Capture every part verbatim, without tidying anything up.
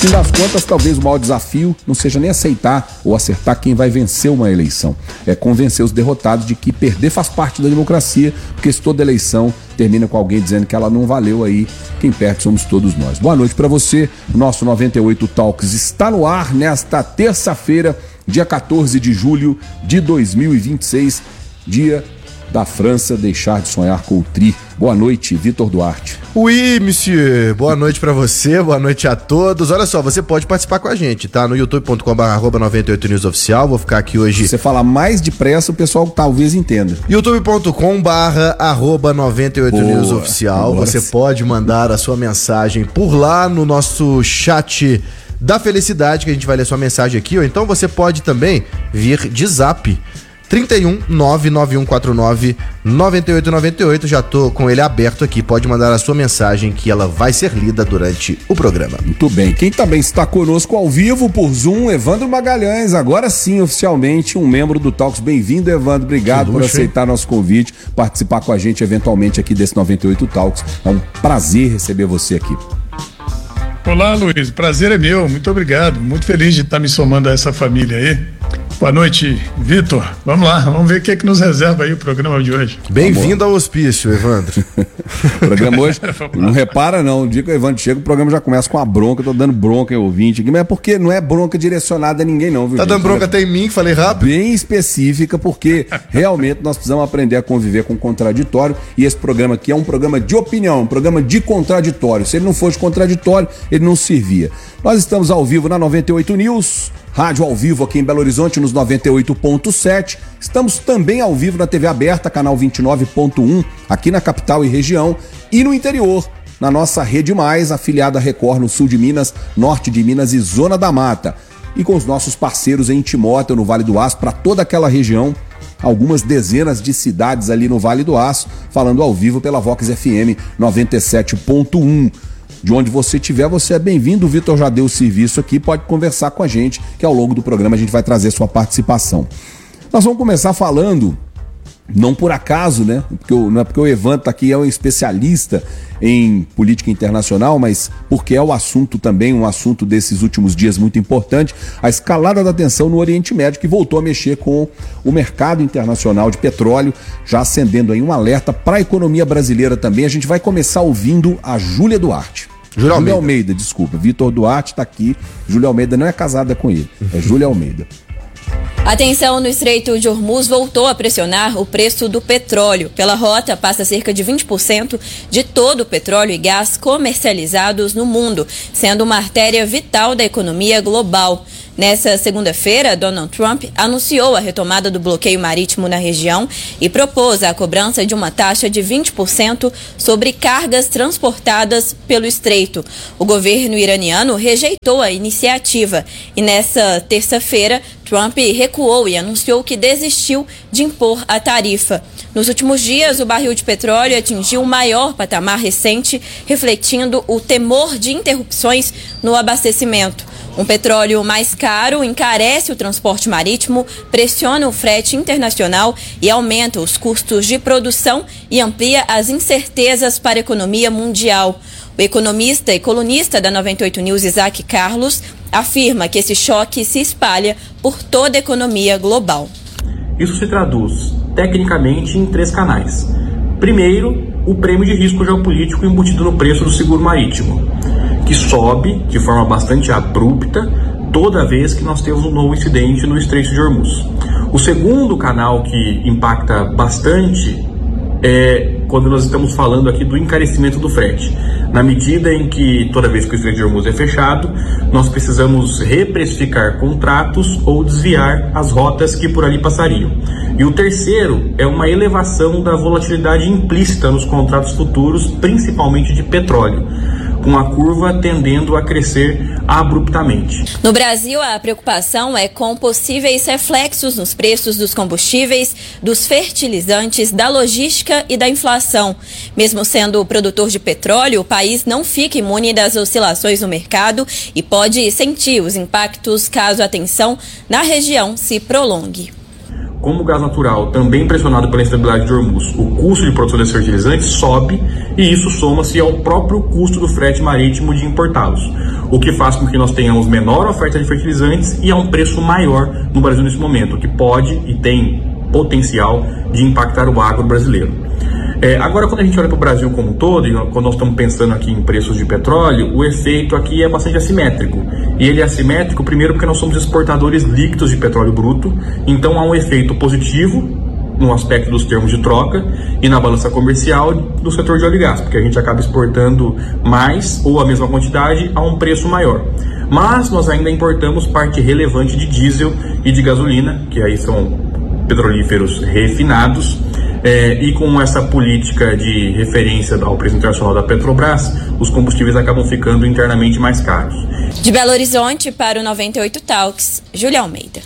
fim das contas, talvez o maior desafio não seja nem aceitar ou acertar quem vai vencer uma eleição. É convencer os derrotados de que perder faz parte da democracia, porque se toda eleição termina com alguém dizendo que ela não valeu, aí quem perde somos todos nós. Boa noite para você. O nosso noventa e oito Talks está no ar nesta terça-feira, dia quatorze de julho de dois mil e vinte e seis, dia da França deixar de sonhar com o tri. Boa noite, Vitor Duarte. Oui, monsieur. Boa noite pra você, boa noite a todos. Olha só, você pode participar com a gente, tá? No youtube ponto com barra arroba noventa e oito news oficial. Vou ficar aqui hoje... Se você falar mais depressa, o pessoal talvez entenda. youtube ponto com barra arroba noventa e oito news oficial. Você sim. Pode mandar a sua mensagem por lá no nosso chat da felicidade, que a gente vai ler sua mensagem aqui. Ou então você pode também vir de zap. trinta e um, nove nove um quatro nove, nove oito nove oito, já tô com ele aberto aqui, pode mandar a sua mensagem que ela vai ser lida durante o programa. Muito bem, quem também está conosco ao vivo por Zoom, Evandro Magalhães, agora sim, oficialmente, um membro do Talks. Bem-vindo, Evandro, obrigado por aceitar nosso convite, participar com a gente eventualmente aqui desse noventa e oito Talks. É um prazer receber você aqui. Olá, Luiz, prazer é meu, muito obrigado, muito feliz de estar me somando a essa família aí. Boa noite, Vitor. Vamos lá, vamos ver o que é que nos reserva aí o programa de hoje. Bem-vindo ao hospício, Evandro. O programa hoje, não repara não, o dia que o Evandro chega, o programa já começa com a bronca, eu tô dando bronca em ouvinte aqui, mas é porque não é bronca direcionada a ninguém não, viu? Tá gente? dando bronca é até em mim, que falei rápido? Bem específica, porque realmente nós precisamos aprender a conviver com o contraditório, e esse programa aqui é um programa de opinião, um programa de contraditório. Se ele não fosse contraditório, ele não servia. Nós estamos ao vivo na noventa e oito News, rádio ao vivo aqui em Belo Horizonte nos noventa e oito ponto sete. Estamos também ao vivo na T V aberta, canal vinte e nove ponto um, aqui na capital e região, e no interior, na nossa Rede Mais, afiliada à Record no sul de Minas, norte de Minas e Zona da Mata. E com os nossos parceiros em Timóteo, no Vale do Aço, para toda aquela região, algumas dezenas de cidades ali no Vale do Aço, falando ao vivo pela Vox F M noventa e sete ponto um. De onde você estiver, você é bem-vindo. O Vitor já deu o serviço aqui, pode conversar com a gente, que ao longo do programa a gente vai trazer sua participação. Nós vamos começar falando, não por acaso, né? Porque o, não é porque o Evandro está aqui, é um especialista em política internacional, mas porque é o assunto também, um assunto desses últimos dias muito importante, a escalada da tensão no Oriente Médio, que voltou a mexer com o mercado internacional de petróleo, já acendendo aí um alerta para a economia brasileira também. A gente vai começar ouvindo a Júlia Duarte. Júlia Almeida. Júlia Almeida, desculpa. Vitor Duarte está aqui. Júlia Almeida não é casada com ele, é Júlia Almeida. A tensão no Estreito de Hormuz voltou a pressionar o preço do petróleo. Pela rota, passa cerca de vinte por cento de todo o petróleo e gás comercializados no mundo, sendo uma artéria vital da economia global. Nessa segunda-feira, Donald Trump anunciou a retomada do bloqueio marítimo na região e propôs a cobrança de uma taxa de vinte por cento sobre cargas transportadas pelo estreito. O governo iraniano rejeitou a iniciativa e nessa terça-feira, Trump recuou e anunciou que desistiu de impor a tarifa. Nos últimos dias, o barril de petróleo atingiu o maior patamar recente, refletindo o temor de interrupções no abastecimento. Um petróleo mais caro encarece o transporte marítimo, pressiona o frete internacional e aumenta os custos de produção e amplia as incertezas para a economia mundial. O economista e colunista da noventa e oito News, Isaac Carlos, afirma que esse choque se espalha por toda a economia global. Isso se traduz, tecnicamente, em três canais. Primeiro, o prêmio de risco geopolítico embutido no preço do seguro marítimo, que sobe de forma bastante abrupta toda vez que nós temos um novo incidente no Estreito de Hormuz. O segundo canal que impacta bastante é quando nós estamos falando aqui do encarecimento do frete. Na medida em que toda vez que o Estreito de Hormuz é fechado, nós precisamos reprecificar contratos ou desviar as rotas que por ali passariam. E o terceiro é uma elevação da volatilidade implícita nos contratos futuros, principalmente de petróleo, com a curva tendendo a crescer abruptamente. No Brasil, a preocupação é com possíveis reflexos nos preços dos combustíveis, dos fertilizantes, da logística e da inflação. Mesmo sendo produtor de petróleo, o país não fica imune das oscilações no mercado e pode sentir os impactos caso a tensão na região se prolongue. como o gás natural, também pressionado pela instabilidade de Hormuz, o custo de produção desses fertilizantes sobe, e isso soma-se ao próprio custo do frete marítimo de importá-los, o que faz com que nós tenhamos menor oferta de fertilizantes e a um preço maior no Brasil nesse momento, que pode e tem potencial de impactar o agro brasileiro. É, agora, quando a gente olha para o Brasil como um todo, e quando nós estamos pensando aqui em preços de petróleo, o efeito aqui é bastante assimétrico. E ele é assimétrico, primeiro, porque nós somos exportadores líquidos de petróleo bruto, então há um efeito positivo no aspecto dos termos de troca e na balança comercial do setor de óleo e gás, porque a gente acaba exportando mais ou a mesma quantidade a um preço maior. Mas nós ainda importamos parte relevante de diesel e de gasolina, que aí são petrolíferos refinados. É, e com essa política de referência ao preço internacional da Petrobras, os combustíveis acabam ficando internamente mais caros. De Belo Horizonte para o noventa e oito Talks, Júlia Almeida.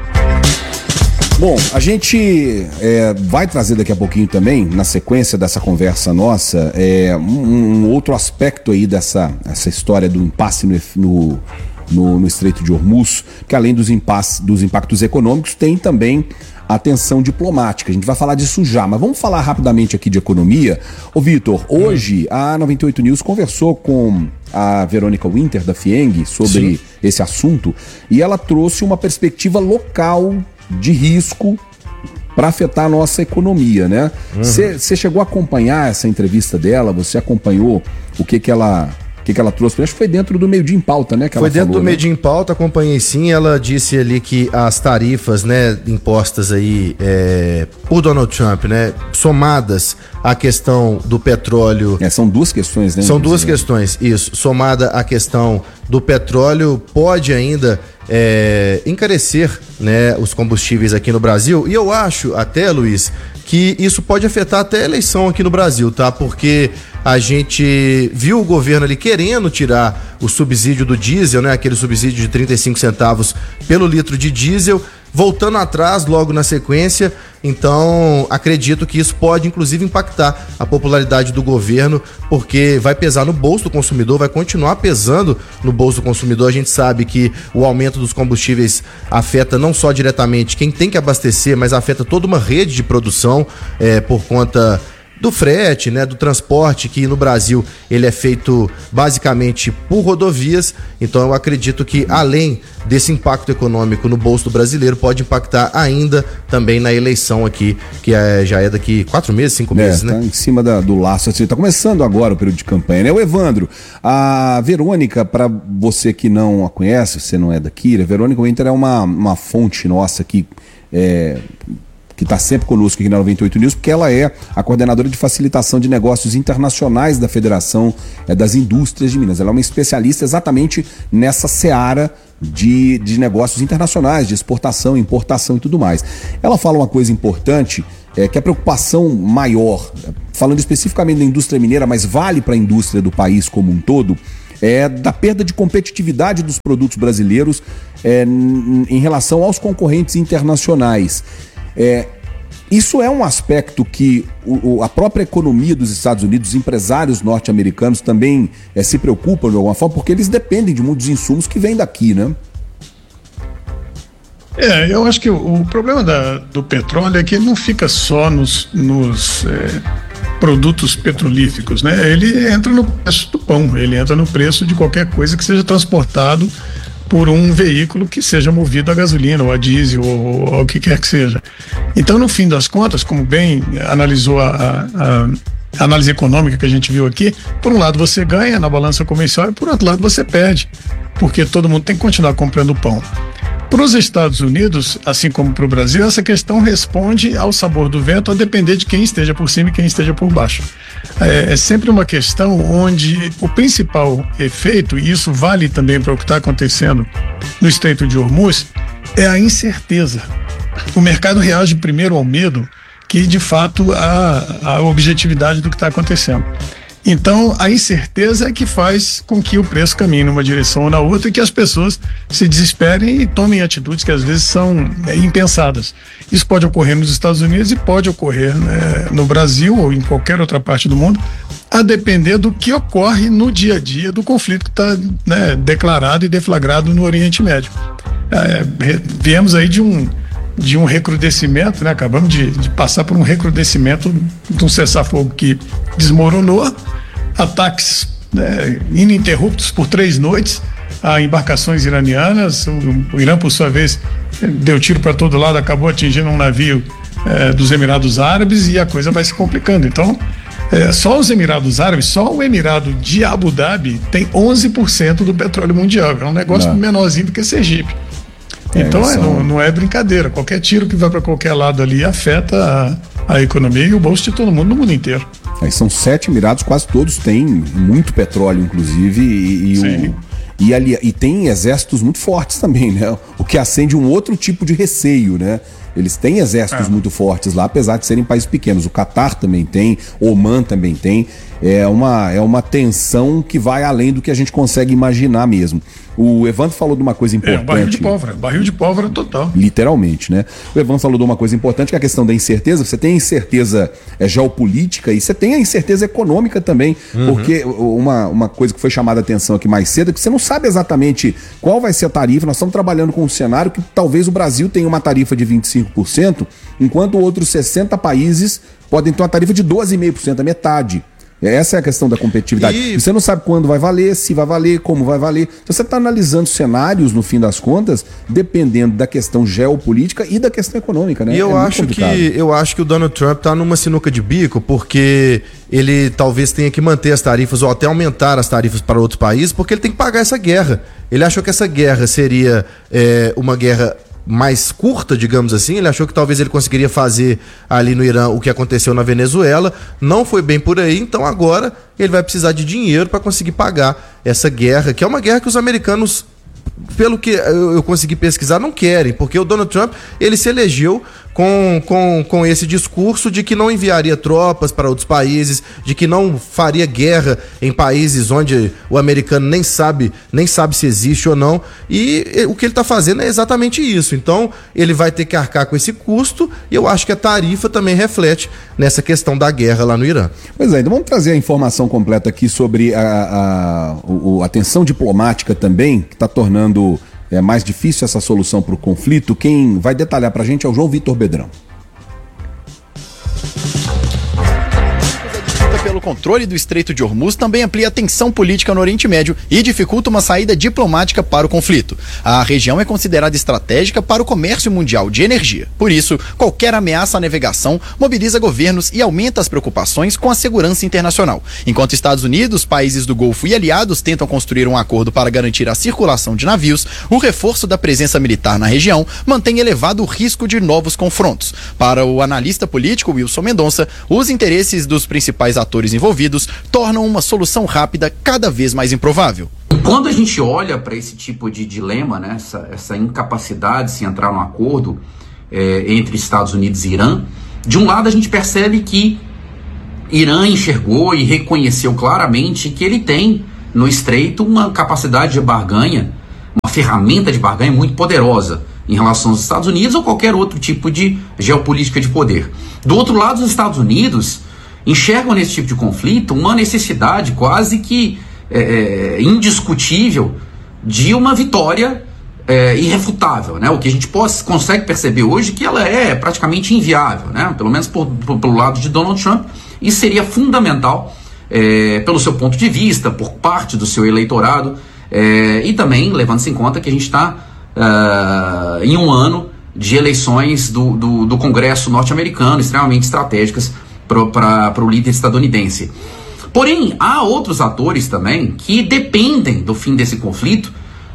Bom, a gente é, vai trazer daqui a pouquinho também, na sequência dessa conversa nossa, é, um, um outro aspecto aí dessa essa história do impasse no, no, no, no Estreito de Hormuz, que além dos, impasse, dos impactos econômicos, tem também a tensão diplomática. A gente vai falar disso já, mas vamos falar rapidamente aqui de economia. Ô Vitor, hoje a noventa e oito News conversou com a Verônica Winter da FIENG sobre Sim. esse assunto, e ela trouxe uma perspectiva local de risco para afetar a nossa economia, né? Você uhum. chegou a acompanhar essa entrevista dela? Você acompanhou o que que ela... O que, que ela trouxe? Acho que foi dentro do Meio Dia em Pauta, né? Que foi ela dentro falou, do né? Meio Dia em Pauta, acompanhei sim. Ela disse ali que as tarifas, né, impostas aí é, por Donald Trump, né, somadas à questão do petróleo. É, são duas questões, né? São duas questões, isso. Somada à questão do petróleo, pode ainda é, encarecer, né, os combustíveis aqui no Brasil. E eu acho até, Luiz, que isso pode afetar até a eleição aqui no Brasil, tá? Porque a gente viu o governo ali querendo tirar o subsídio do diesel, né? Aquele subsídio de trinta e cinco centavos pelo litro de diesel, voltando atrás logo na sequência. Então, acredito que isso pode, inclusive, impactar a popularidade do governo, porque vai pesar no bolso do consumidor, vai continuar pesando no bolso do consumidor. A gente sabe que o aumento dos combustíveis afeta não só diretamente quem tem que abastecer, mas afeta toda uma rede de produção é, por conta do frete, né, do transporte, que no Brasil ele é feito basicamente por rodovias. Então eu acredito que além desse impacto econômico no bolso do brasileiro, pode impactar ainda também na eleição aqui, que é, já é daqui quatro meses, cinco é, meses, tá né? Em cima da, do laço, assim, tá começando agora o período de campanha, né? O Evandro, a Verônica, para você que não a conhece, você não é daqui, a Verônica Winter é uma, uma fonte nossa aqui, é... que está sempre conosco aqui na noventa e oito News, porque ela é a coordenadora de facilitação de negócios internacionais da Federação é, das Indústrias de Minas. Ela é uma especialista exatamente nessa seara de, de negócios internacionais, de exportação, importação e tudo mais. Ela fala uma coisa importante, é, que a preocupação maior, falando especificamente da indústria mineira, mas vale para a indústria do país como um todo, é da perda de competitividade dos produtos brasileiros é, em relação aos concorrentes internacionais. É, isso é um aspecto que o, a própria economia dos Estados Unidos, os empresários norte-americanos também é, se preocupam de alguma forma, porque eles dependem de muitos insumos que vêm daqui, né? É, eu acho que o, o problema da, do petróleo é que ele não fica só nos, nos é, produtos petrolíficos, né? Ele entra no preço do pão, ele entra no preço de qualquer coisa que seja transportado por um veículo que seja movido a gasolina ou a diesel ou, ou o que quer que seja. Então, no fim das contas, como bem analisou a, a, a análise econômica que a gente viu aqui, por um lado você ganha na balança comercial e por outro lado você perde, porque todo mundo tem que continuar comprando pão. Para os Estados Unidos, assim como para o Brasil, essa questão responde ao sabor do vento, a depender de quem esteja por cima e quem esteja por baixo. É, é sempre uma questão onde o principal efeito, e isso vale também para o que está acontecendo no Estreito de Hormuz, é a incerteza. O mercado reage primeiro ao medo que, de fato, a, a objetividade do que está acontecendo. Então, a incerteza é que faz com que o preço caminhe numa direção ou na outra e que as pessoas se desesperem e tomem atitudes que às vezes são é, impensadas. Isso pode ocorrer nos Estados Unidos e pode ocorrer né, no Brasil ou em qualquer outra parte do mundo, a depender do que ocorre no dia a dia do conflito que está né, declarado e deflagrado no Oriente Médio. É, viemos aí de um de um recrudescimento, né? Acabamos de, de passar por um recrudescimento de um cessar-fogo que desmoronou, ataques, né, ininterruptos por três noites a embarcações iranianas. O, o Irã, por sua vez, deu tiro para todo lado, acabou atingindo um navio é, dos Emirados Árabes, e a coisa vai se complicando. Então, é, só os Emirados Árabes, só o Emirado de Abu Dhabi tem onze por cento do petróleo mundial. É um negócio não. menorzinho do que Sergipe. É, então é, não, não é brincadeira. Qualquer tiro que vai para qualquer lado ali afeta a, a economia e o bolso de todo mundo no mundo inteiro. Aí são sete Emirados, quase todos têm muito petróleo, inclusive, e, e, o, e, ali, e tem exércitos muito fortes também, né? O que acende um outro tipo de receio, né? Eles têm exércitos é. muito fortes lá, apesar de serem países pequenos. O Catar também tem, Oman também tem. É uma, é uma tensão que vai além do que a gente consegue imaginar mesmo. O Evandro falou de uma coisa importante. É, barril de pólvora, barril de pólvora total. Literalmente, né? O Evandro falou de uma coisa importante, que é a questão da incerteza. Você tem a incerteza é, geopolítica e você tem a incerteza econômica também. Uhum. Porque uma, uma coisa que foi chamada a atenção aqui mais cedo é que você não sabe exatamente qual vai ser a tarifa. Nós estamos trabalhando com um cenário que talvez o Brasil tenha uma tarifa de vinte e cinco por cento, enquanto outros sessenta países podem ter uma tarifa de doze vírgula cinco por cento, a metade. Essa é a questão da competitividade. E... Você não sabe quando vai valer, se vai valer, como vai valer. Então você está analisando cenários, no fim das contas, dependendo da questão geopolítica e da questão econômica, né? E eu, é acho que, eu acho que o Donald Trump está numa sinuca de bico, porque ele talvez tenha que manter as tarifas ou até aumentar as tarifas para outros países, porque ele tem que pagar essa guerra. Ele achou que essa guerra seria é, uma guerra mais curta, digamos assim. Ele achou que talvez ele conseguiria fazer ali no Irã o que aconteceu na Venezuela. Não foi bem por aí, então agora ele vai precisar de dinheiro para conseguir pagar essa guerra, que é uma guerra que os americanos, pelo que eu consegui pesquisar, não querem, porque o Donald Trump, ele se elegeu com, com, com esse discurso de que não enviaria tropas para outros países, de que não faria guerra em países onde o americano nem sabe, nem sabe se existe ou não, e o que ele está fazendo é exatamente isso. Então ele vai ter que arcar com esse custo, e eu acho que a tarifa também reflete nessa questão da guerra lá no Irã. Pois é, então vamos trazer a informação completa aqui sobre a, a, a, a tensão diplomática também, que está tornando é mais difícil essa solução para o conflito. Quem vai detalhar para a gente é o João Vitor Bedrão. Pelo controle do Estreito de Hormuz também amplia a tensão política no Oriente Médio e dificulta uma saída diplomática para o conflito. A região é considerada estratégica para o comércio mundial de energia. Por isso, qualquer ameaça à navegação mobiliza governos e aumenta as preocupações com a segurança internacional. Enquanto Estados Unidos, países do Golfo e aliados tentam construir um acordo para garantir a circulação de navios, o reforço da presença militar na região mantém elevado o risco de novos confrontos. Para o analista político Wilson Mendonça, os interesses dos principais atores envolvidos tornam uma solução rápida cada vez mais improvável. Quando a gente olha para esse tipo de dilema, né, essa, essa incapacidade de se entrar num acordo é, entre Estados Unidos e Irã, de um lado a gente percebe que Irã enxergou e reconheceu claramente que ele tem no Estreito uma capacidade de barganha, uma ferramenta de barganha muito poderosa em relação aos Estados Unidos ou qualquer outro tipo de geopolítica de poder. Do outro lado, os Estados Unidos enxergam nesse tipo de conflito uma necessidade quase que é, indiscutível de uma vitória é, irrefutável, né? O que a gente pode, consegue perceber hoje que ela é praticamente inviável, né? Pelo menos por, por, pelo lado de Donald Trump. Isso seria fundamental é, pelo seu ponto de vista, por parte do seu eleitorado, é, e também levando-se em conta que a gente está uh, em um ano de eleições do, do, do Congresso norte-americano extremamente estratégicas para o líder estadunidense. Porém, há outros atores também que dependem do fim desse conflito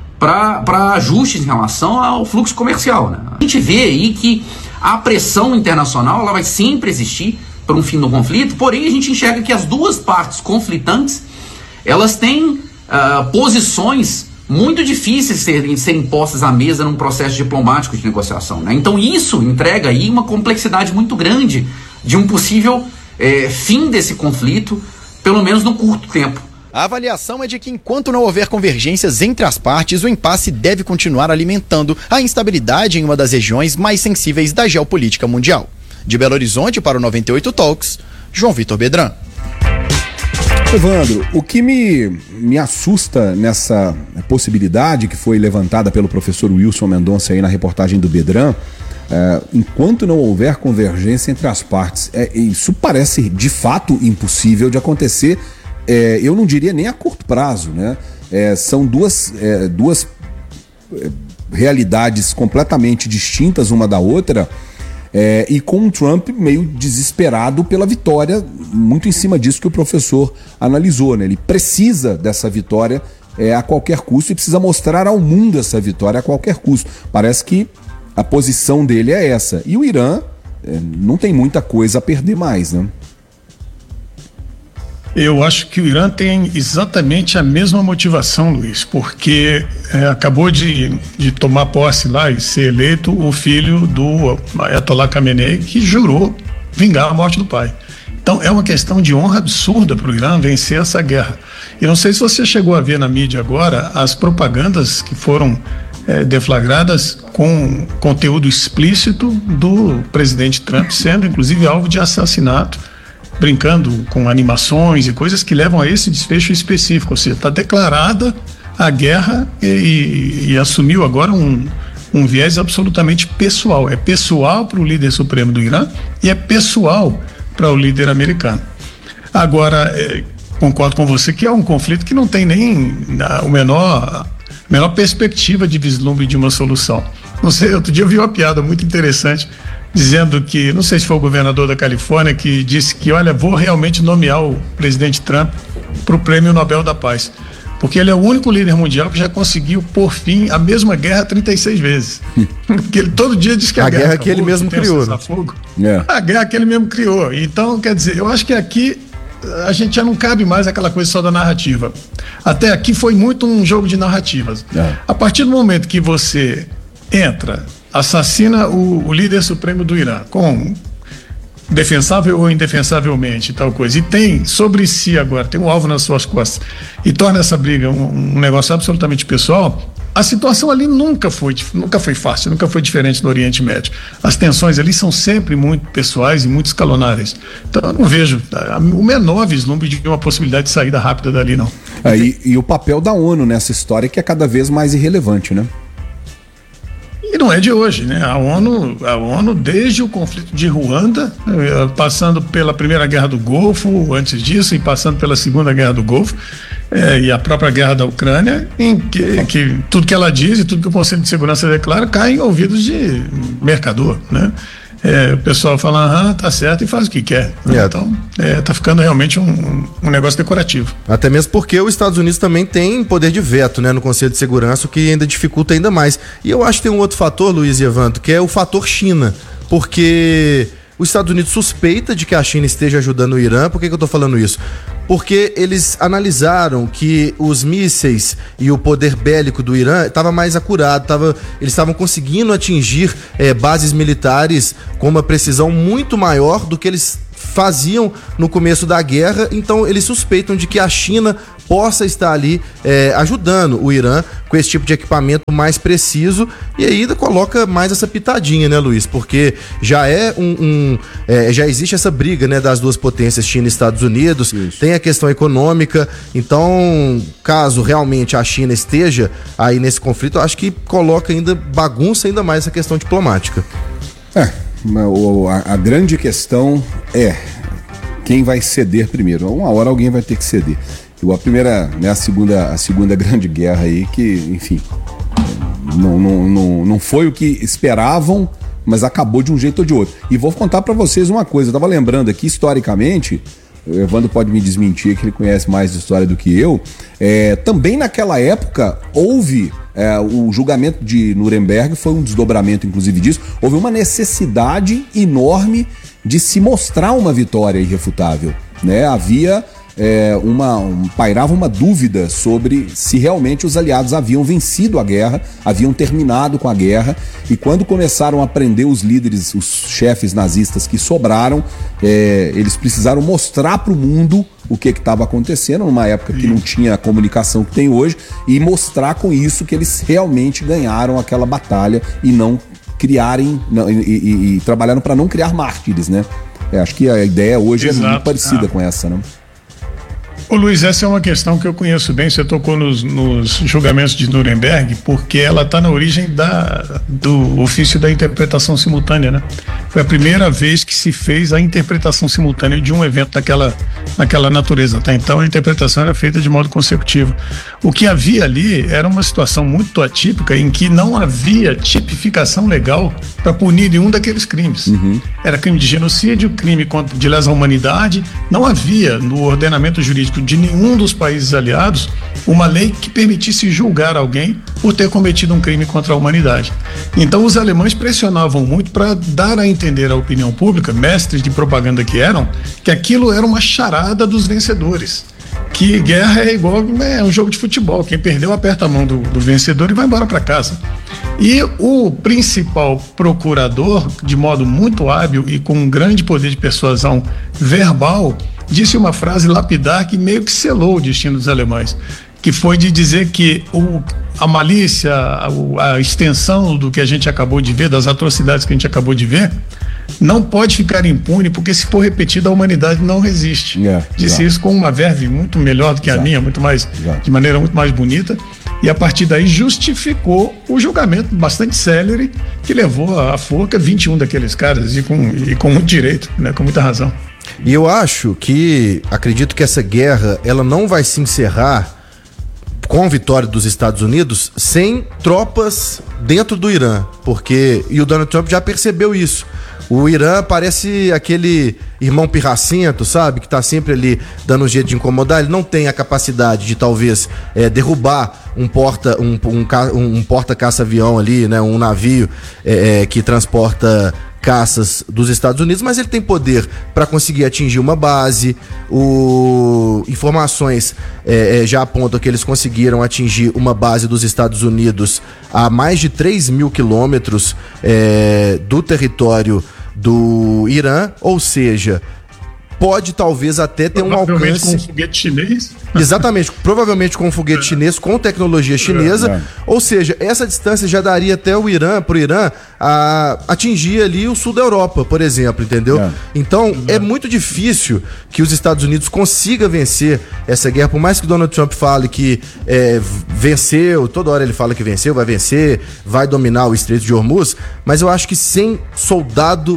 para ajustes em relação ao fluxo comercial, né? A gente vê aí que a pressão internacional ela vai sempre existir para um fim do conflito, porém a gente enxerga que as duas partes conflitantes elas têm uh, posições muito difíceis de serem, de serem postas à mesa num processo diplomático de negociação, né? Então isso entrega aí uma complexidade muito grande de um possível é, fim desse conflito, pelo menos no curto tempo. A avaliação é de que enquanto não houver convergências entre as partes, o impasse deve continuar alimentando a instabilidade em uma das regiões mais sensíveis da geopolítica mundial. De Belo Horizonte para o noventa e oito Talks, João Vitor Bedrão. Evandro, o que me, me assusta nessa possibilidade que foi levantada pelo professor Wilson Mendonça aí na reportagem do Bedrão, é, enquanto não houver convergência entre as partes. É, isso parece de fato impossível de acontecer, é, eu não diria nem a curto prazo, né? É, são duas, é, duas realidades completamente distintas uma da outra, é, e com o Trump meio desesperado pela vitória, muito em cima disso que o professor analisou, né? Ele precisa dessa vitória é, a qualquer custo e precisa mostrar ao mundo essa vitória a qualquer custo. Parece que a posição dele é essa. E o Irã é, não tem muita coisa a perder mais, né? Eu acho que o Irã tem exatamente a mesma motivação, Luiz, porque é, acabou de, de tomar posse lá e ser eleito o filho do Ayatollah Khamenei, que jurou vingar a morte do pai. Então é uma questão de honra absurda para o Irã vencer essa guerra. E não sei se você chegou a ver na mídia agora as propagandas que foram é, deflagradas com conteúdo explícito do presidente Trump, sendo inclusive alvo de assassinato, brincando com animações e coisas que levam a esse desfecho específico. Ou seja, está declarada a guerra e, e, e assumiu agora um, um viés absolutamente pessoal. É pessoal para o líder supremo do Irã e é pessoal para o líder americano. Agora, é, concordo com você que é um conflito que não tem nem a, o menor, a menor perspectiva de vislumbre de uma solução. Não sei, outro dia eu vi uma piada muito interessante dizendo que, não sei se foi o governador da Califórnia que disse que, olha, vou realmente nomear o presidente Trump para o Prêmio Nobel da Paz, porque ele é o único líder mundial que já conseguiu pôr fim à mesma guerra trinta e seis vezes. Porque ele todo dia diz que a, a guerra, guerra que ele mesmo criou, né? É. A guerra que ele mesmo criou. Então, quer dizer, eu acho que aqui a gente já não cabe mais aquela coisa só da narrativa. Até aqui foi muito um jogo de narrativas. É. A partir do momento que você entra, assassina o, o líder supremo do Irã, com defensável ou indefensavelmente, tal coisa, e tem sobre si agora, tem um alvo nas suas costas, e torna essa briga um, um negócio absolutamente pessoal, a situação ali nunca foi, nunca foi fácil, nunca foi diferente do Oriente Médio. As tensões ali são sempre muito pessoais e muito escalonáveis. Então eu não vejo o menor vislumbre de uma possibilidade de saída rápida dali, não. É, e, e o papel da ONU nessa história que é cada vez mais irrelevante, né? E não é de hoje, né? A ONU, a ONU desde o conflito de Ruanda, passando pela Primeira Guerra do Golfo, antes disso, e passando pela Segunda Guerra do Golfo, é, e a própria Guerra da Ucrânia, em que, que tudo que ela diz e tudo que o Conselho de Segurança declara cai em ouvidos de mercador, né? É, o pessoal fala, ah, tá certo, e faz o que quer. É. Então, é, tá ficando realmente um, um negócio decorativo. Até mesmo porque os Estados Unidos também tem poder de veto, né, no Conselho de Segurança, o que ainda dificulta ainda mais. E eu acho que tem um outro fator, Luiz e Evandro, que é o fator China, porque os Estados Unidos suspeita de que a China esteja ajudando o Irã. Por que que eu tô falando isso? Porque eles analisaram que os mísseis e o poder bélico do Irã estava mais acurado, tava, eles estavam conseguindo atingir é, bases militares com uma precisão muito maior do que eles faziam no começo da guerra. Então eles suspeitam de que a China possa estar ali é, ajudando o Irã com esse tipo de equipamento mais preciso, e ainda coloca mais essa pitadinha, né, Luiz? Porque já é um, um é, já existe essa briga, né, das duas potências, China e Estados Unidos. Isso. Tem a questão econômica. Então, caso realmente a China esteja aí nesse conflito, eu acho que coloca ainda, bagunça ainda mais essa questão diplomática. É, a, a grande questão é quem vai ceder primeiro. Uma hora alguém vai ter que ceder. A primeira, né, a segunda, a segunda grande guerra aí que, enfim, não, não, não, não foi o que esperavam, mas acabou de um jeito ou de outro. E vou contar pra vocês uma coisa, eu tava lembrando aqui, historicamente, o Evandro pode me desmentir, que ele conhece mais de história do que eu, é, também naquela época houve, é, o julgamento de Nuremberg foi um desdobramento inclusive disso, houve uma necessidade enorme de se mostrar uma vitória irrefutável, né? Havia... É, uma, um, pairava uma dúvida sobre se realmente os aliados haviam vencido a guerra, haviam terminado com a guerra, e quando começaram a prender os líderes, os chefes nazistas que sobraram, é, eles precisaram mostrar para o mundo o que estava acontecendo, numa época que não tinha a comunicação que tem hoje, e mostrar com isso que eles realmente ganharam aquela batalha e não criarem, não, e, e, e trabalharam para não criar mártires, né? É, acho que a ideia hoje Exato. é muito parecida ah. com essa, né? Ô Luiz, essa é uma questão que eu conheço bem, você tocou nos, nos julgamentos de Nuremberg, porque ela está na origem da, do ofício da interpretação simultânea, né? Foi a primeira vez que se fez a interpretação simultânea de um evento daquela, daquela natureza. Até então a interpretação era feita de modo consecutivo. O que havia ali era uma situação muito atípica em que não havia tipificação legal para punir nenhum daqueles crimes. Uhum. Era crime de genocídio, crime de lesa à humanidade, não havia no ordenamento jurídico de nenhum dos países aliados uma lei que permitisse julgar alguém por ter cometido um crime contra a humanidade. Então os alemães pressionavam muito para dar a entender à opinião pública, mestres de propaganda que eram, que aquilo era uma charada dos vencedores, que guerra é igual é um jogo de futebol, quem perdeu aperta a mão do, do vencedor e vai embora para casa. E o principal procurador, de modo muito hábil e com um grande poder de persuasão verbal, disse uma frase lapidar que meio que selou o destino dos alemães, que foi de dizer que o, a malícia, a, a extensão do que a gente acabou de ver, das atrocidades que a gente acabou de ver, não pode ficar impune, porque se for repetido a humanidade não resiste. Yeah, disse yeah. isso com uma verve muito melhor do que a yeah. minha, muito mais, yeah. de maneira muito mais bonita, e a partir daí justificou o julgamento bastante célere que levou à forca vinte e um daqueles caras, e com, e com muito direito, né, com muita razão. E eu acho que, acredito que essa guerra, ela não vai se encerrar com a vitória dos Estados Unidos sem tropas dentro do Irã, porque, e o Donald Trump já percebeu isso. O Irã parece aquele irmão pirracento, sabe? Que tá sempre ali dando um jeito de incomodar. Ele não tem a capacidade de talvez é, derrubar um porta um, um, um porta-caça-avião ali, né? Um navio é, é, que transporta caças dos Estados Unidos, mas ele tem poder para conseguir atingir uma base. O... Informações é, é, já apontam que eles conseguiram atingir uma base dos Estados Unidos a mais de três mil quilômetros é, do território do Irã, ou seja, pode talvez até ter um alcance... Provavelmente com um foguete chinês. Exatamente, provavelmente com um foguete chinês, com tecnologia chinesa, é, é. ou seja, essa distância já daria até o Irã, pro Irã, a atingir ali o sul da Europa, por exemplo, entendeu? É. Então, é muito difícil que os Estados Unidos consigam vencer essa guerra, por mais que Donald Trump fale que é, venceu, toda hora ele fala que venceu, vai vencer, vai dominar o Estreito de Hormuz, mas eu acho que sem soldado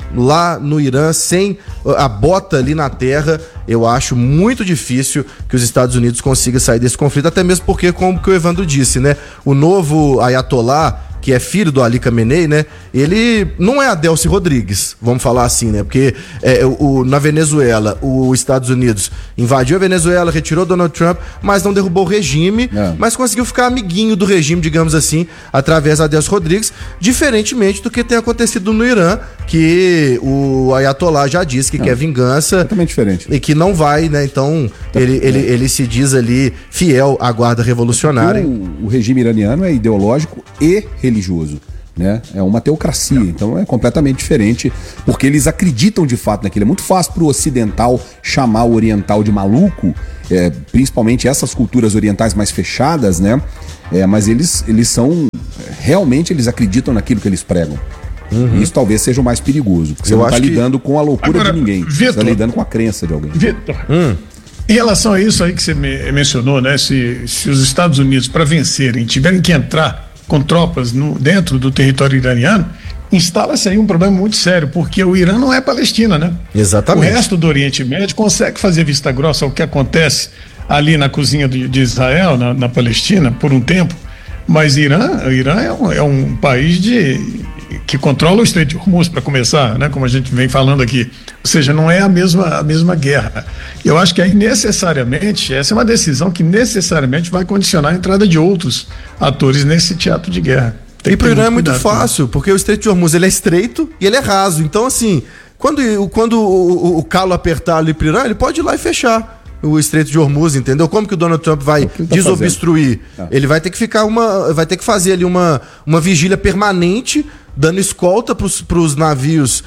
lá no Irã, sem a bota ali na terra, eu acho muito difícil que os Estados Unidos consigam sair desse conflito, até mesmo porque, como que o Evandro disse, né, o novo Ayatollah, que é filho do Ali Khamenei, né? Ele não é Adelcy Rodrigues, vamos falar assim, né? Porque é, o, na Venezuela, os Estados Unidos invadiu a Venezuela, retirou Donald Trump, mas não derrubou o regime, é. mas conseguiu ficar amiguinho do regime, digamos assim, através de Adelcy Rodrigues, diferentemente do que tem acontecido no Irã, que o Ayatollah já disse que é. quer vingança. Totalmente diferente. E que não vai, né? Então, tá, ele, é. ele, ele se diz ali fiel à guarda revolucionária. O, o regime iraniano é ideológico e religioso. religioso, né? É uma teocracia, então é completamente diferente, porque eles acreditam de fato naquilo. É muito fácil para o ocidental chamar o oriental de maluco, é, principalmente essas culturas orientais mais fechadas, né? É, mas eles, eles são, realmente eles acreditam naquilo que eles pregam. Uhum. Isso talvez seja o mais perigoso, porque você Eu não está lidando que... com a loucura Agora, de ninguém, Victor, você está lidando com a crença de alguém. Victor, hum. Em relação a isso aí que você me mencionou, né? Se, se os Estados Unidos, para vencerem, tiverem que entrar com tropas no, dentro do território iraniano, instala-se aí um problema muito sério, porque o Irã não é Palestina, né? Exatamente. O resto do Oriente Médio consegue fazer vista grossa ao que acontece ali na cozinha de, de Israel, na, na Palestina, por um tempo, mas Irã, o Irã é um, é um país de, que controla o Estreito de Hormuz, para começar, né? Como a gente vem falando aqui. Ou seja, não é a mesma, a mesma guerra. Eu acho que aí necessariamente, essa é uma decisão que necessariamente vai condicionar a entrada de outros atores nesse teatro de guerra. Tem e para o Irã é muito fácil, porque o Estreito de Hormuz ele é estreito e ele é raso. Então, assim, quando, quando o, o, o calo apertar ali para o Irã, ele pode ir lá e fechar o Estreito de Hormuz, entendeu? Como que o Donald Trump vai tá desobstruir? Ah. Ele vai ter que ficar uma, vai ter que fazer ali uma, uma vigília permanente dando escolta para os navios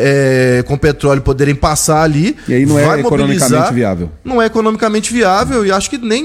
é, é, com petróleo poderem passar ali. E aí não é economicamente viável. Não é economicamente viável e acho que nem,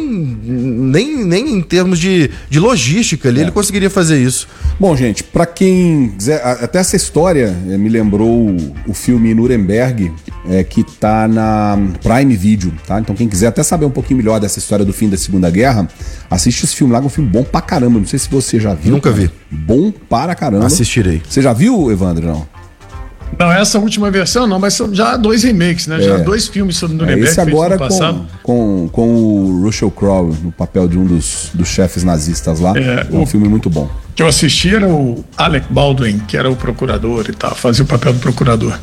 nem, nem em termos de, de logística ali é. ele conseguiria fazer isso. Bom, gente, para quem quiser, até essa história é, me lembrou o filme Nuremberg, é, que tá na Prime Video, tá? Então quem quiser até saber um pouquinho melhor dessa história do fim da Segunda Guerra, assiste esse filme lá, que é um filme bom pra caramba. Não sei se você já viu. Nunca cara. vi. Bom para caramba. Assistirei. Você já viu, Evandro, não? Não, essa última versão não, mas são já dois remakes, né? É. Já dois filmes sobre Nuremberg. É, esse agora com, com, com o Russell Crowe no papel de um dos, dos chefes nazistas lá. É, é um o, filme muito bom. Que eu assisti era o Alec Baldwin, que era o procurador e tal, fazia o papel do procurador.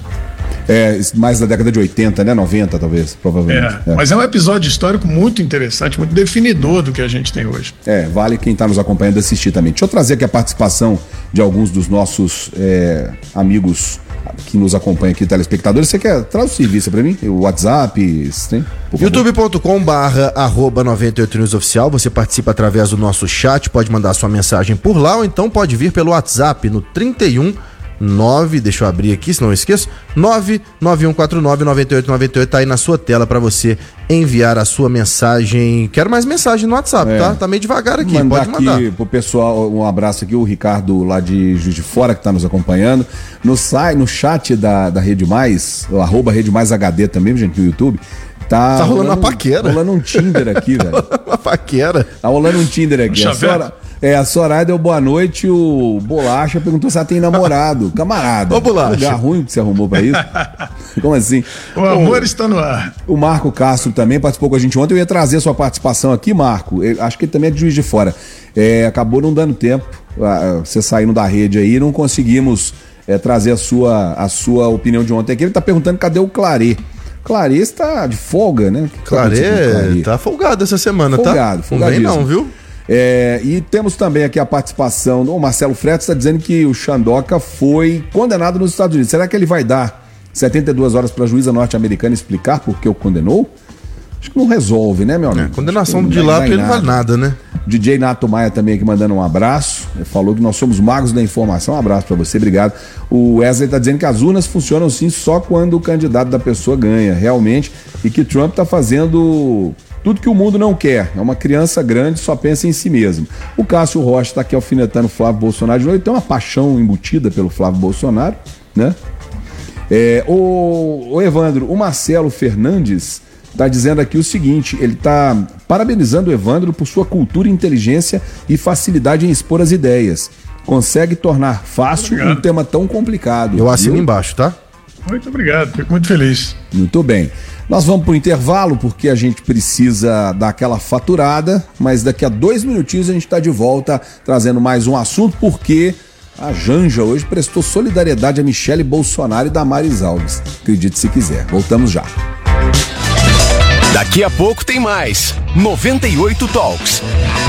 É, mais da década de oitenta, né? noventa, talvez, provavelmente. É, é. Mas é um episódio histórico muito interessante, muito definidor do que a gente tem hoje. É, vale quem está nos acompanhando assistir também. Deixa eu trazer aqui a participação de alguns dos nossos é, amigos que nos acompanham aqui, telespectadores. Você quer? Traz o serviço para mim? O WhatsApp, tem? youtube ponto com barra arroba noventa e oito news oficial. Você participa através do nosso chat, pode mandar sua mensagem por lá ou então pode vir pelo WhatsApp no trinta e um nove, deixa eu abrir aqui, senão eu esqueço, nove nove um quatro nove nove oito nove oito, tá aí na sua tela para você enviar a sua mensagem. Quero mais mensagem no WhatsApp, é. tá? Tá meio devagar aqui, mandar pode mandar. Aqui pro pessoal, um abraço aqui, o Ricardo lá de Juiz de Fora, que tá nos acompanhando. No, sai, no chat da, da Rede Mais, o arroba Rede Mais H D também, gente, no YouTube. Tá, tá rolando uma paquera. Rolando um Tinder aqui, velho. Uma paquera. Tá rolando um Tinder aqui. A senhora, é, a Soraya deu boa noite, o Bolacha perguntou se ela tem namorado. Camarada. Ô, Bolacha. Lugar ruim que você arrumou pra isso? Como assim? O amor o, está no ar. O Marco Castro também participou com a gente ontem. Eu ia trazer a sua participação aqui, Marco. Eu acho que ele também é de Juiz de Fora. É, acabou não dando tempo. Você saindo da rede aí, não conseguimos é, trazer a sua, a sua opinião de ontem aqui. Ele tá perguntando cadê o Clarê. Clarê está de folga, né? Clarê tá folgado essa semana, folgado, tá? Folgado, não vem não, viu? É, e temos também aqui a participação do Marcelo Fretes, está dizendo que o Xandoca foi condenado nos Estados Unidos. Será que ele vai dar setenta e duas horas para a juíza norte-americana explicar por que o condenou? Acho que não resolve, né, meu amigo? É, condenação de lá ele não vale nada, né? D J Nato Maia também aqui mandando um abraço. Ele falou que nós somos magos da informação. Um abraço para você, obrigado. O Wesley tá dizendo que as urnas funcionam sim só quando o candidato da pessoa ganha, realmente. E que Trump tá fazendo tudo que o mundo não quer. É uma criança grande, só pensa em si mesmo. O Cássio Rocha está aqui alfinetando o Flávio Bolsonaro de novo. Ele tem uma paixão embutida pelo Flávio Bolsonaro, né? É, o, o Evandro, o Marcelo Fernandes está dizendo aqui o seguinte, ele está parabenizando o Evandro por sua cultura, inteligência e facilidade em expor as ideias. Consegue tornar fácil obrigado. Um tema tão complicado. Eu assino embaixo, tá? Muito obrigado, fico muito feliz. Muito bem. Nós vamos para o intervalo porque a gente precisa dar aquela faturada, mas daqui a dois minutinhos a gente está de volta trazendo mais um assunto, porque a Janja hoje prestou solidariedade a Michele Bolsonaro e Damares Alves. Acredite se quiser. Voltamos já. Daqui a pouco tem mais noventa e oito Talks.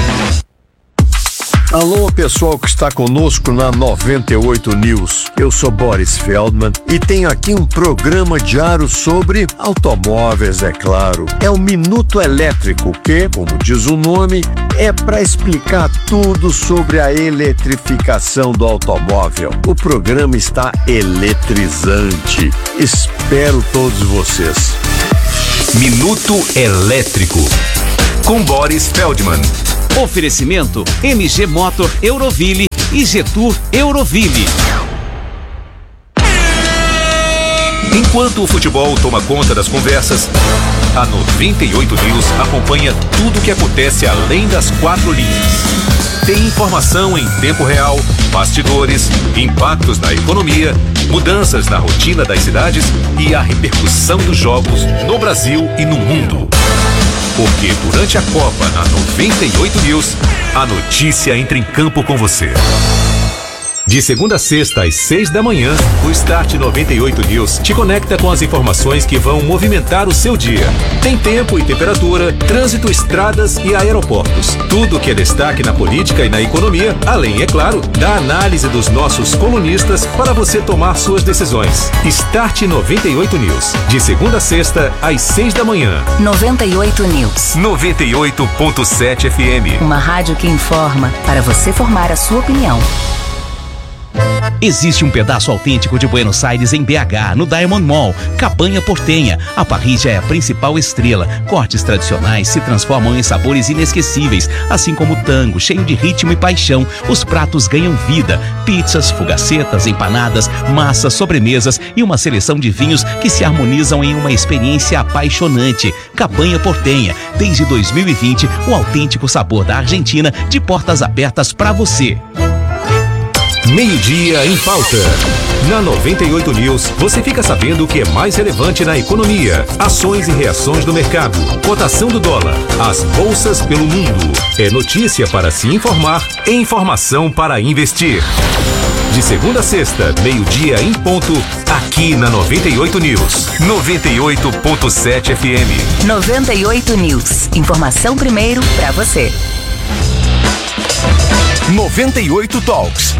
Alô, pessoal que está conosco na noventa e oito News. Eu sou Boris Feldman e tenho aqui um programa diário sobre automóveis, é claro. É o Minuto Elétrico, que, como diz o nome, é para explicar tudo sobre a eletrificação do automóvel. O programa está eletrizante. Espero todos vocês. Minuto Elétrico, com Boris Feldman. Oferecimento M G Motor Euroville e Getur Euroville. Enquanto o futebol toma conta das conversas, a noventa e oito News acompanha tudo o que acontece além das quatro linhas. Tem informação em tempo real, bastidores, impactos na economia, mudanças na rotina das cidades e a repercussão dos jogos no Brasil e no mundo. Porque durante a Copa, na noventa e oito News, a notícia entra em campo com você. De segunda a sexta, às seis da manhã, o Start noventa e oito News te conecta com as informações que vão movimentar o seu dia. Tem tempo e temperatura, trânsito, estradas e aeroportos. Tudo que é destaque na política e na economia, além, é claro, da análise dos nossos colunistas para você tomar suas decisões. Start noventa e oito News. De segunda a sexta, às seis da manhã. noventa e oito News. noventa e oito ponto sete F M. Uma rádio que informa para você formar a sua opinião. Existe um pedaço autêntico de Buenos Aires em B H, no Diamond Mall, Cabanha Portenha. A parrilla é a principal estrela. Cortes tradicionais se transformam em sabores inesquecíveis, assim como o tango, cheio de ritmo e paixão. Os pratos ganham vida. Pizzas, fugacetas, empanadas, massas, sobremesas e uma seleção de vinhos que se harmonizam em uma experiência apaixonante. Cabanha Portenha, desde dois mil e vinte, o autêntico sabor da Argentina, de portas abertas para você. Meio-dia em pauta. Na noventa e oito News, você fica sabendo o que é mais relevante na economia, ações e reações do mercado, cotação do dólar, as bolsas pelo mundo. É notícia para se informar e informação para investir. De segunda a sexta, meio-dia em ponto, aqui na noventa e oito News. noventa e oito ponto sete F M. noventa e oito News. Informação primeiro para você. noventa e oito Talks.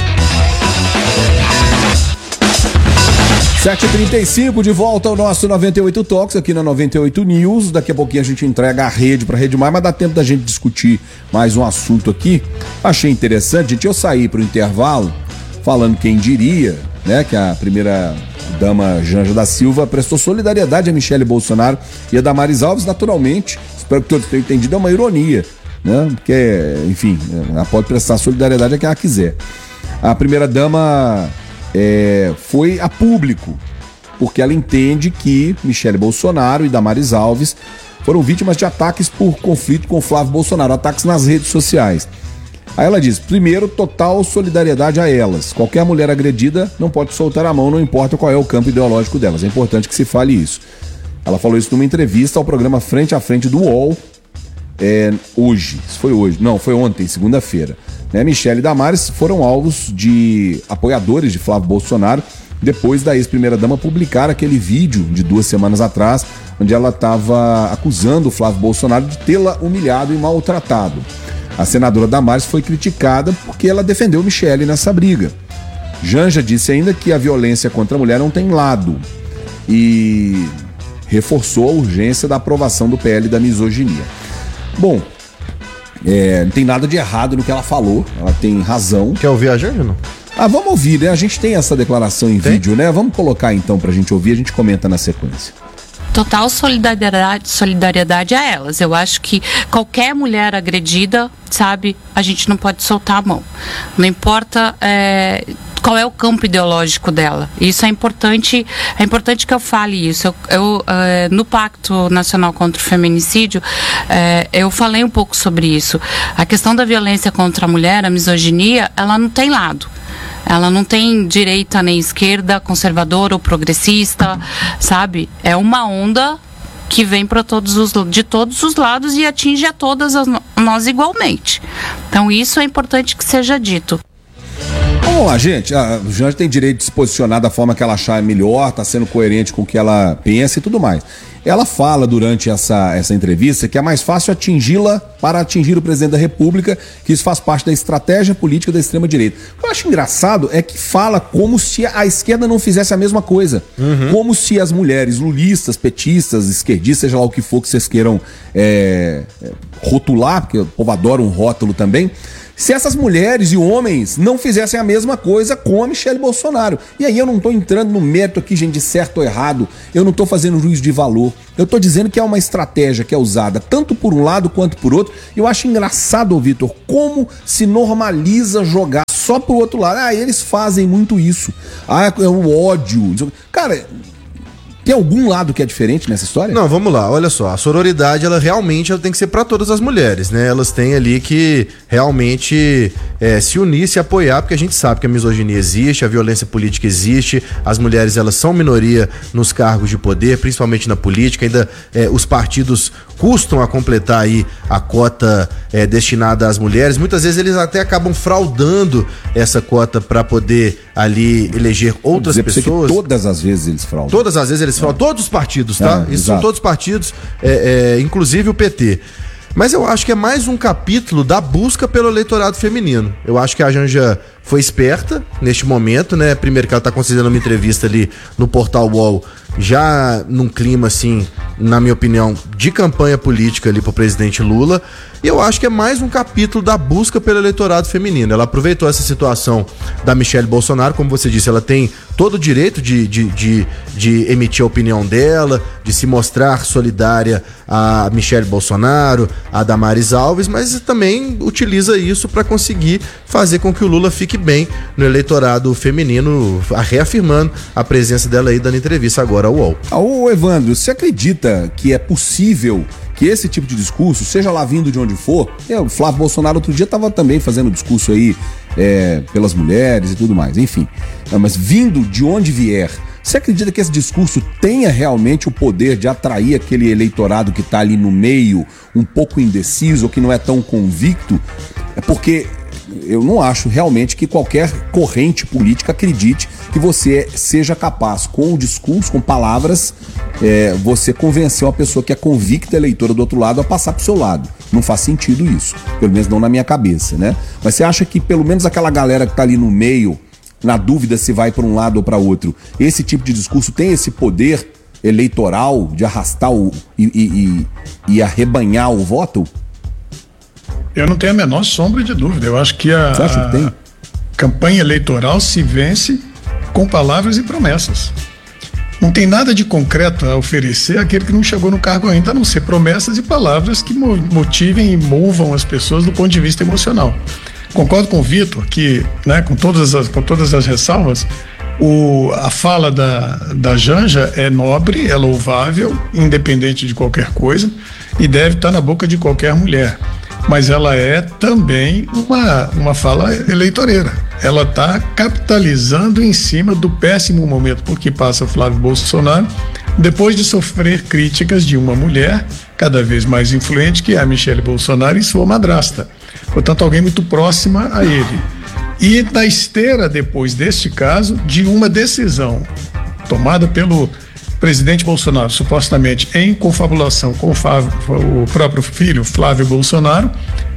sete e trinta e cinco, de volta ao nosso noventa e oito Talks aqui na noventa e oito News. Daqui a pouquinho a gente entrega a rede para a Rede Mais, mas dá tempo da gente discutir mais um assunto aqui. Achei interessante, gente, eu saí para o intervalo falando quem diria, né, que a primeira dama Janja da Silva prestou solidariedade a Michele Bolsonaro e a Damares Alves, naturalmente. Espero que todos tenham entendido, é uma ironia, né? Porque, enfim, ela pode prestar solidariedade a quem ela quiser. A primeira dama é, foi a público, porque ela entende que Michele Bolsonaro e Damares Alves foram vítimas de ataques por conflito com Flávio Bolsonaro, ataques nas redes sociais. Aí ela diz, primeiro, total solidariedade a elas. Qualquer mulher agredida não pode soltar a mão, não importa qual é o campo ideológico delas. É importante que se fale isso. Ela falou isso numa entrevista ao programa Frente a Frente do U O L, é, hoje. Isso foi hoje. Não, foi ontem, segunda-feira. Né? Michele e Damares foram alvos de apoiadores de Flávio Bolsonaro depois da ex-primeira-dama publicar aquele vídeo de duas semanas atrás, onde ela estava acusando o Flávio Bolsonaro de tê-la humilhado e maltratado. A senadora Damares foi criticada porque ela defendeu Michele nessa briga. Janja disse ainda que a violência contra a mulher não tem lado e reforçou a urgência da aprovação do P L da misoginia. Bom, é, não tem nada de errado no que ela falou, ela tem razão. Quer ouvir a Janja, não? Ah, vamos ouvir, né? A gente tem essa declaração em tem? vídeo, né? Vamos colocar então pra gente ouvir, a gente comenta na sequência. Total solidariedade, solidariedade a elas. Eu acho que qualquer mulher agredida, sabe, a gente não pode soltar a mão. Não importa é, qual é o campo ideológico dela. Isso é importante, é importante que eu fale isso. Eu, eu é, no Pacto Nacional contra o Feminicídio, é, eu falei um pouco sobre isso. A questão da violência contra a mulher, a misoginia, ela não tem lado. Ela não tem direita nem esquerda, conservador ou progressista, sabe? É uma onda que vem para todos os, de todos os lados e atinge a todas as, nós igualmente. Então isso é importante que seja dito. Vamos lá, gente. A Janja tem direito de se posicionar da forma que ela achar melhor, tá sendo coerente com o que ela pensa e tudo mais. Ela fala durante essa, essa entrevista que é mais fácil atingi-la para atingir o presidente da República, que isso faz parte da estratégia política da extrema-direita. O que eu acho engraçado é que fala como se a esquerda não fizesse a mesma coisa. Uhum. Como se as mulheres lulistas, petistas, esquerdistas, seja lá o que for que vocês queiram é, rotular, porque o povo adora um rótulo também, se essas mulheres e homens não fizessem a mesma coisa com a Michele Bolsonaro. E aí eu não tô entrando no mérito aqui, gente, de certo ou errado, eu não tô fazendo juízo de valor, eu tô dizendo que é uma estratégia que é usada tanto por um lado quanto por outro. E eu acho engraçado, Vitor, como se normaliza jogar só pro outro lado. Ah, eles fazem muito isso. Ah, é o ódio. Cara, tem algum lado que é diferente nessa história? Não, vamos lá, olha só, a sororidade, ela realmente ela tem que ser para todas as mulheres, né? Elas têm ali que realmente é, se unir, se apoiar, porque a gente sabe que a misoginia existe, a violência política existe, as mulheres, elas são minoria nos cargos de poder, principalmente na política, ainda é, os partidos custam a completar aí a cota é, destinada às mulheres, muitas vezes eles até acabam fraudando essa cota para poder ali eleger outras pessoas. Todas as vezes eles fraudam. Todas as vezes eles fraudam, todos os partidos, tá? É, Isso exato. são todos os partidos, é, é, inclusive o P T. Mas eu acho que é mais um capítulo da busca pelo eleitorado feminino. Eu acho que a Janja foi esperta neste momento, né? Primeiro que ela tá concedendo uma entrevista ali no Portal U O L, já num clima, assim, na minha opinião, de campanha política ali pro presidente Lula. E eu acho que é mais um capítulo da busca pelo eleitorado feminino. Ela aproveitou essa situação da Michelle Bolsonaro, como você disse, ela tem todo o direito de, de, de, de emitir a opinião dela, de se mostrar solidária a Michelle Bolsonaro, a Damares Alves, mas também utiliza isso para conseguir fazer com que o Lula fique bem no eleitorado feminino, reafirmando a presença dela aí, dando entrevista agora ao U O L. Ah, ô Evandro, você acredita que é possível que esse tipo de discurso, seja lá vindo de onde for, é, o Flávio Bolsonaro outro dia estava também fazendo discurso aí é, pelas mulheres e tudo mais, enfim, é, mas vindo de onde vier, você acredita que esse discurso tenha realmente o poder de atrair aquele eleitorado que está ali no meio, um pouco indeciso, ou que não é tão convicto? É porque eu não acho realmente que qualquer corrente política acredite que você seja capaz, com o discurso, com palavras, é, você convencer uma pessoa que é convicta eleitora do outro lado a passar pro seu lado. Não faz sentido isso, pelo menos não na minha cabeça, né? Mas você acha que pelo menos aquela galera que tá ali no meio, na dúvida se vai para um lado ou para outro, esse tipo de discurso tem esse poder eleitoral de arrastar o, e, e, e, e arrebanhar o voto? Eu não tenho a menor sombra de dúvida. Eu acho que a, Você acha que tem? a campanha eleitoral se vence com palavras e promessas. Não tem nada de concreto a oferecer àquele que não chegou no cargo ainda, a não ser promessas e palavras que motivem e movam as pessoas do ponto de vista emocional. Concordo com o Vitor que, né, com todas as, com todas as ressalvas, o, a fala da, da Janja é nobre, é louvável, independente de qualquer coisa, e deve estar na boca de qualquer mulher. Mas ela é também uma, uma fala eleitoreira. Ela está capitalizando em cima do péssimo momento por que passa o Flávio Bolsonaro, depois de sofrer críticas de uma mulher cada vez mais influente, que é a Michelle Bolsonaro, e sua madrasta. Portanto, alguém muito próxima a ele. E na esteira, depois deste caso, de uma decisão tomada pelo presidente Bolsonaro, supostamente em confabulação com o, Flávio, o próprio filho, Flávio Bolsonaro,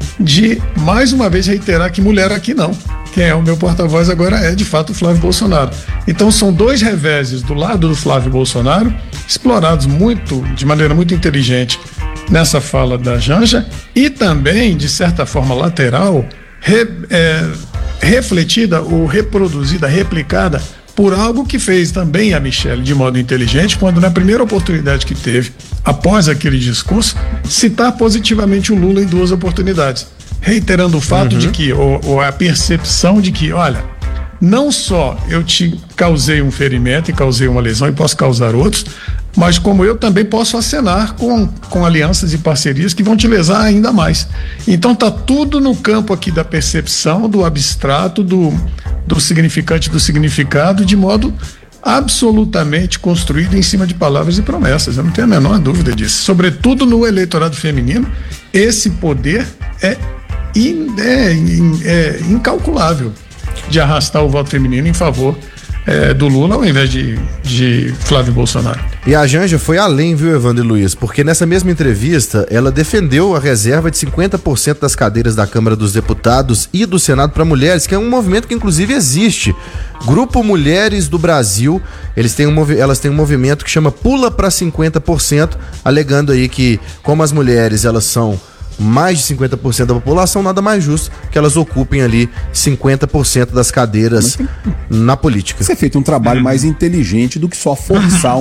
de mais uma vez reiterar que mulher aqui não. Quem é o meu porta-voz agora é, de fato, o Flávio Bolsonaro. Então são dois reveses do lado do Flávio Bolsonaro, explorados muito, de maneira muito inteligente nessa fala da Janja, e também, de certa forma lateral, re, é, refletida ou reproduzida, replicada por algo que fez também a Michelle de modo inteligente, quando na primeira oportunidade que teve, após aquele discurso, citar positivamente o Lula em duas oportunidades, reiterando o fato uhum. de que, ou, ou a percepção de que, olha, não só eu te causei um ferimento e causei uma lesão e posso causar outros, mas como eu também posso acenar com, com alianças e parcerias que vão te lesar ainda mais. Então tá tudo no campo aqui da percepção, do abstrato, do, do significante, do significado, de modo absolutamente construído em cima de palavras e promessas. Eu não tenho a menor dúvida disso. Sobretudo no eleitorado feminino, esse poder é, in, é, é incalculável de arrastar o voto feminino em favor É, do Lula ao invés de, de Flávio Bolsonaro. E a Janja foi além, viu, Evandro e Luiz? Porque nessa mesma entrevista, ela defendeu a reserva de cinquenta por cento das cadeiras da Câmara dos Deputados e do Senado para mulheres, que é um movimento que inclusive existe. Grupo Mulheres do Brasil, eles têm um, elas têm um movimento que chama Pula para cinquenta por cento, alegando aí que, como as mulheres elas são mais de cinquenta por cento da população, nada mais justo que elas ocupem ali cinquenta por cento das cadeiras tem... na política. Você é feito um trabalho mais inteligente do que só forçar